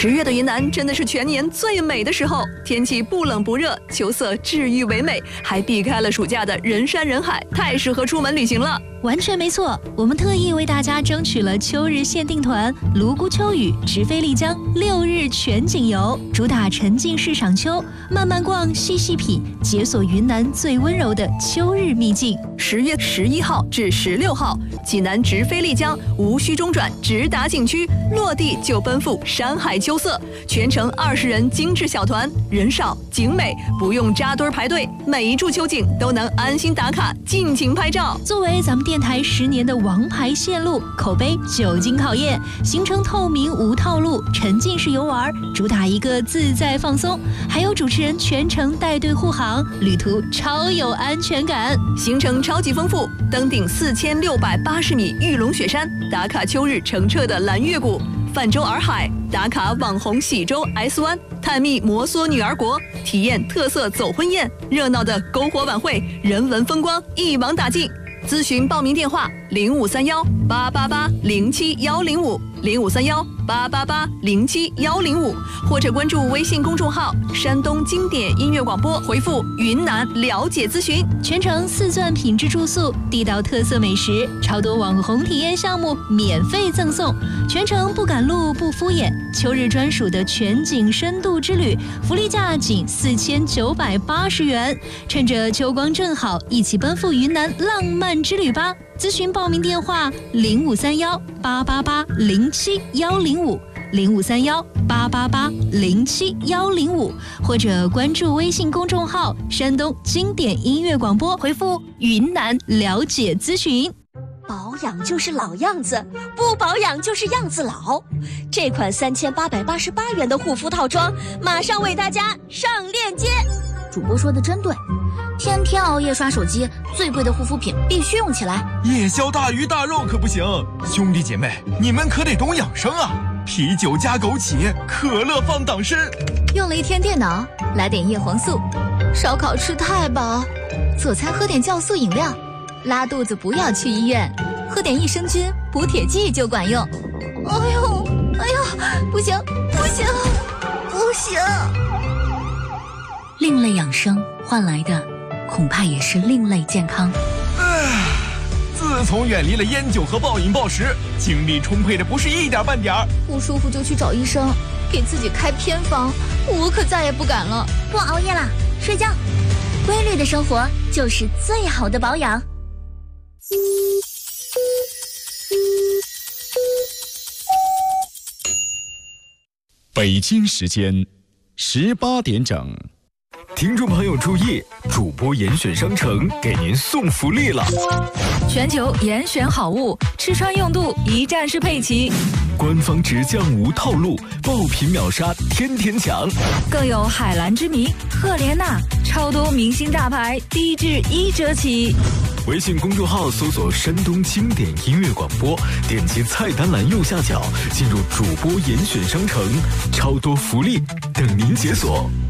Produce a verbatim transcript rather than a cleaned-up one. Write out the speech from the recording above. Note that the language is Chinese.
十月的云南真的是全年最美的时候，天气不冷不热，秋色治愈唯美，还避开了暑假的人山人海，太适合出门旅行了。 完全没错，我们特意为大家争取了秋日限定团泸沽秋雨直飞丽江六日全景游，主打沉浸式赏秋，慢慢逛，细细品，解锁云南最温柔的秋日秘境。 十月十一号至十六号，济南直飞丽江，无需中转，直达景区，落地就奔赴山海秋色，全程二十人精致小团，人少景美，不用扎堆排队，每一处秋景都能安心打卡，尽情拍照。 作为咱们电台十年的王牌线路，口碑久经考验，行程透明无套路，沉浸式游玩，主打一个自在放松，还有主持人全程带队护航，旅途超有安全感。 行程超级丰富，登顶四千六百八十米玉龙雪山，打卡秋日澄澈的蓝月谷，泛舟洱海，打卡网红喜洲 S 湾，探秘摩梭女儿国，体验特色走婚宴，热闹的篝火晚会，人文风光一网打尽。咨询报名电话：零五三幺八八八零七幺零五，零五三幺八八八零七幺零五，或者关注微信公众号“山东经典音乐广播”，回复“云南”了解咨询。 全程四钻品质住宿，地道特色美食，超多网红体验项目免费赠送，全程不赶路不敷衍，秋日专属的全景深度之旅，福利价仅四千九百八十元。趁着秋光正好，一起奔赴云南浪漫之旅吧！咨询报名电话：零五三幺八八八零七幺零五，零五三幺八八八零七幺零五，或者关注微信公众号“山东经典音乐广播”，回复“云南”了解咨询。 保养就是老样子，不保养就是样子老。这款三千八百八十八元的护肤套装，马上为大家上链接。 主播说的真对，天天熬夜刷手机，最贵的护肤品必须用起来。 夜宵大鱼大肉可不行，兄弟姐妹，你们可得懂养生啊！啤酒加枸杞，可乐放党参。 用了一天电脑，来点叶黄素。烧烤吃太饱，做餐喝点酵素饮料。拉肚子不要去医院，喝点益生菌补铁剂就管用。哎呦，哎呦，不行，不行，不行！另类养生换来的，恐怕也是另类健康。 唉，自从远离了烟酒和暴饮暴食，精力充沛的不是一点半点儿。 不舒服就去找医生，给自己开偏方，我可再也不敢了。 不熬夜啦，睡觉。规律的生活就是最好的保养。 北京时间十八点整。 听众朋友注意，主播严选商城给您送福利了！ 全球严选好物，吃穿用度一站式配齐， 官方直降无套路，爆品秒杀天天抢， 更有海蓝之谜、赫莲娜，超多明星大牌，低至一折起。 微信公众号搜索山东经典音乐广播，点击菜单栏右下角进入主播严选商城，超多福利等您解锁。